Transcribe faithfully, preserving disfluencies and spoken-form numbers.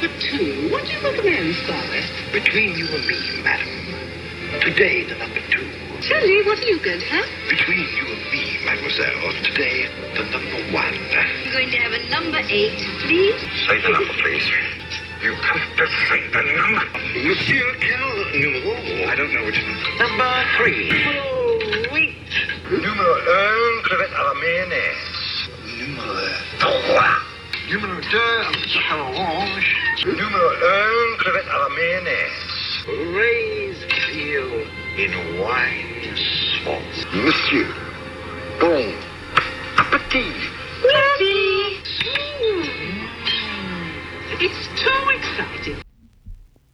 number two. What do you recommend, Scarlett? Between you and me, madam. Today, the number two. Shelley, what are you going to have? Between you and me, mademoiselle. Today, the number one. I'm going to have a number eight, please. Say the number, please. You have to say the number. Monsieur, quel numéro? I don't know which number. Number three. Oh, wait. Numéro un, crevette à la mayonnaise. Numéro trois. Numéro deux, challenge. Numéro un, crevette à la mayonnaise. Raised veal in wine sauce. Monsieur, bon appétit. Ready? Mm. It's too exciting.